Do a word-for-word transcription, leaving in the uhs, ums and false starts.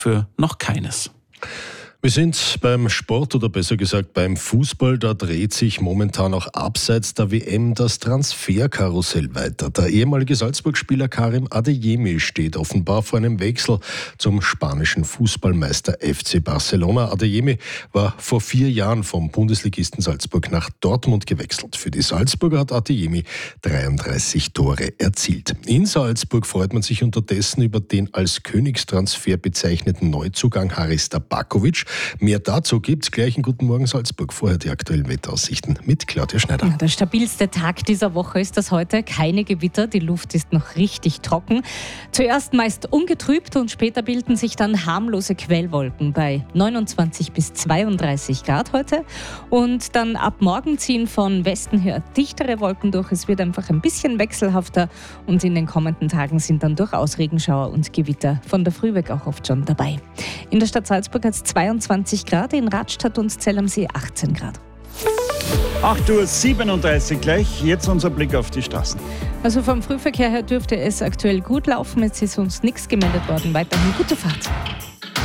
für noch keines. Wir sind beim Sport oder besser gesagt beim Fußball. Da dreht sich momentan auch abseits der W M das Transferkarussell weiter. Der ehemalige Salzburg-Spieler Karim Adeyemi steht offenbar vor einem Wechsel zum spanischen Fußballmeister F C Barcelona. Adeyemi war vor vier Jahren vom Bundesligisten Salzburg nach Dortmund gewechselt. Für die Salzburger hat Adeyemi dreiunddreißig Tore erzielt. In Salzburg freut man sich unterdessen über den als Königstransfer bezeichneten Neuzugang Haris Tabakovic. Mehr dazu gibt's gleich in Guten Morgen Salzburg. Vorher die aktuellen Wetteraussichten mit Claudia Schneider. Der stabilste Tag dieser Woche ist das heute. Keine Gewitter, die Luft ist noch richtig trocken. Zuerst meist ungetrübt und später bilden sich dann harmlose Quellwolken bei neunundzwanzig bis zweiunddreißig Grad heute. Und dann ab morgen ziehen von Westen her dichtere Wolken durch. Es wird einfach ein bisschen wechselhafter und in den kommenden Tagen sind dann durchaus Regenschauer und Gewitter von der Früh weg auch oft schon dabei. In der Stadt Salzburg hat es zweiundzwanzig Grad, in Radstadt und Zell am See achtzehn Grad. acht Uhr siebenunddreißig gleich, jetzt unser Blick auf die Straßen. Also vom Frühverkehr her dürfte es aktuell gut laufen, jetzt ist uns nichts gemeldet worden. Weiterhin gute Fahrt.